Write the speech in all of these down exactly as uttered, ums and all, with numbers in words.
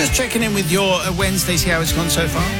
Just checking in with your uh, Wednesday, see how it's gone so far.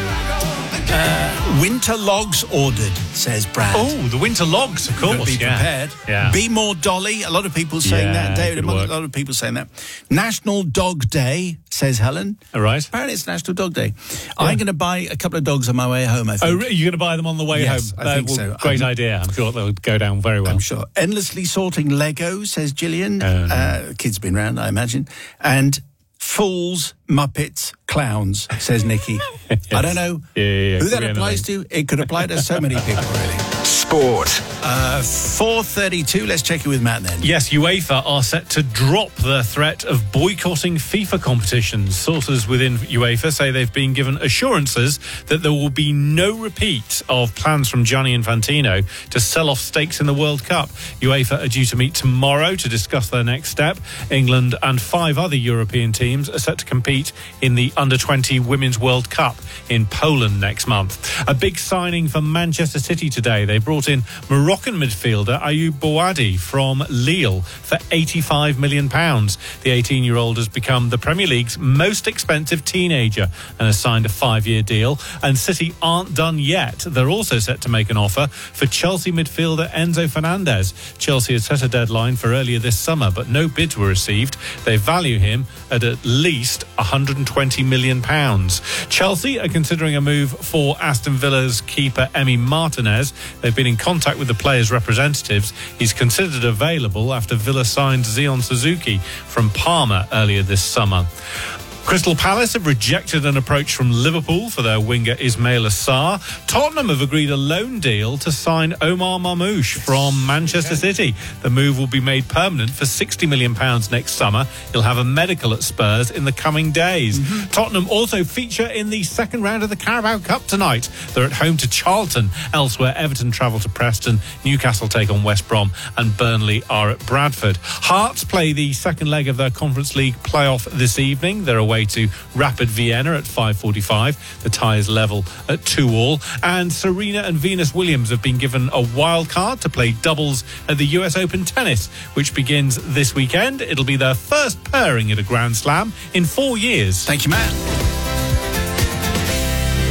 Uh, winter logs ordered, says Brad. Oh, the winter logs, of course. Be yeah. prepared. Yeah. Be more dolly. A lot of people saying Yeah, that. David, good a work. lot of people saying that. National Dog Day, says Helen. All right. Apparently it's National Dog Day. I'm going to buy a couple of dogs on my way home, I think. Oh, you're going to buy them on the way Yes, home? I think well, so. Great I'm- idea. I'm sure they'll go down very well. I'm sure. Endlessly sorting Lego, says Gillian. Oh, no. uh, kids been round, I imagine. And fools, Muppets, clowns, says Nikki. Yes. I don't know Yeah, yeah, yeah. who that Could be applies anything. to. It could apply to so many people, really. Sport. Uh, four thirty-two. Let's check in with Matt then. Yes, UEFA are set to drop their threat of boycotting FIFA competitions. Sources within UEFA say they've been given assurances that there will be no repeat of plans from Gianni Infantino to sell off stakes in the World Cup. UEFA are due to meet tomorrow to discuss their next step. England and five other European teams are set to compete in the under twenty Women's World Cup in Poland next month. A big signing for Manchester City today. They brought in Moroccan midfielder Ayoub Bouadi from Lille for eighty-five million pounds. The eighteen-year-old has become the Premier League's most expensive teenager and has signed a five-year deal. And City aren't done yet. They're also set to make an offer for Chelsea midfielder Enzo Fernandez. Chelsea had set a deadline for earlier this summer, but no bids were received. They value him at at least one hundred twenty million pounds. Chelsea are considering a move for Aston Villa's keeper Emi Martinez. They've been in contact with the player's representatives. He's considered available after Villa signed Zion Suzuki from Parma earlier this summer. Crystal Palace have rejected an approach from Liverpool for their winger Ismail Assar. Tottenham have agreed a loan deal to sign Omar Marmoush from Manchester City. The move will be made permanent for sixty million pounds next summer. He'll have a medical at Spurs in the coming days. Mm-hmm. Tottenham also feature in the second round of the Carabao Cup tonight. They're at home to Charlton. Elsewhere, Everton travel to Preston, Newcastle take on West Brom, and Burnley are at Bradford. Hearts play the second leg of their Conference League playoff this evening. They're away to Rapid Vienna at five forty-five. The tie is level at two all. And Serena and Venus Williams have been given a wild card to play doubles at the U S Open Tennis, which begins this weekend. It'll be their first pairing at a Grand Slam in four years. Thank you, Matt.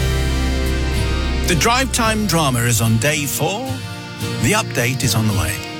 The Drive Time drama is on day four. The update is on the way.